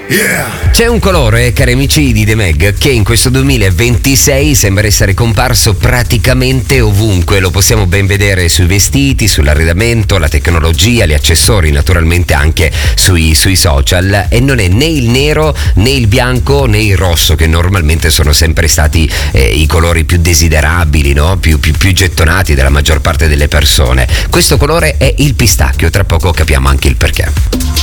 C'è un colore, cari amici di The Meg, che in questo 2026 sembra essere comparso praticamente ovunque. Lo possiamo ben vedere sui vestiti, sull'arredamento, la tecnologia, gli accessori, naturalmente anche sui social. E non è né il nero, né il bianco, né il rosso, che normalmente sono sempre stati i colori più desiderabili, no? più gettonati dalla maggior parte delle persone. Questo colore è il pistacchio, tra poco capiamo anche il perché.